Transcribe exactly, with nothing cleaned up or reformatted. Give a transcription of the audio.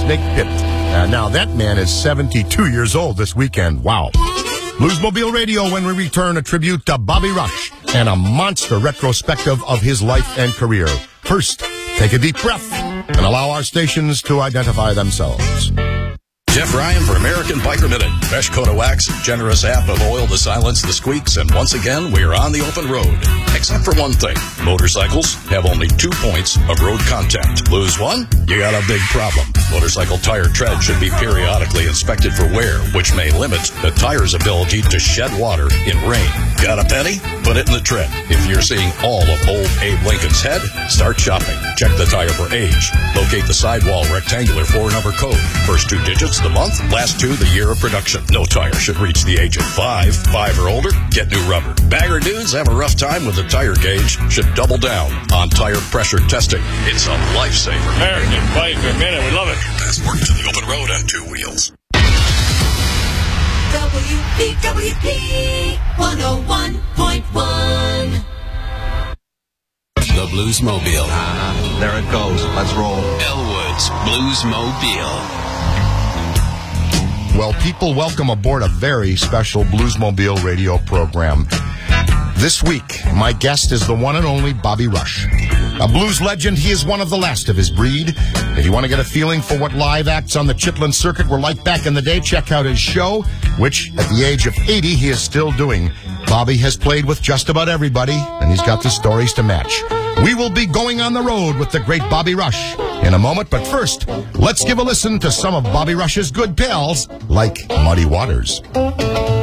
Snake Pit. Uh, now, that man is seventy-two years old this weekend. Wow. Bluesmobile Radio, when we return, a tribute to Bobby Rush and a monster retrospective of his life and career. First, take a deep breath and allow our stations to identify themselves. Jeff Ryan for American Biker Minute. Fresh coat of wax, generous app of oil to silence the squeaks, and once again, we are on the open road. Except for one thing. Motorcycles have only two points of road contact. Lose one, you got a big problem. Motorcycle tire tread should be periodically inspected for wear, which may limit the tire's ability to shed water in rain. Got a penny? Put it in the tread. If you're seeing all of old Abe Lincoln's head, start shopping. Check the tire for age. Locate the sidewall rectangular four-number code. First two digits, the month. Last two, the year of production. No tire should reach the age of five. Five or older, get new rubber. Bagger dudes have a rough time with the tire gauge. Should double down on tire pressure testing. It's a lifesaver. American Biker Minute, we love it. Passport to the open road on two wheels. W B W P one oh one point one. The Bluesmobile. Uh-huh. There it goes. Let's roll. Elwood's Bluesmobile. Well, people, welcome aboard a very special Bluesmobile radio program. This week, my guest is the one and only Bobby Rush. A blues legend, he is one of the last of his breed. If you want to get a feeling for what live acts on the Chitlin circuit were like back in the day, check out his show, which, at the age of eighty, he is still doing. Bobby has played with just about everybody, and he's got the stories to match. We will be going on the road with the great Bobby Rush in a moment, but first, let's give a listen to some of Bobby Rush's good pals, like Muddy Waters.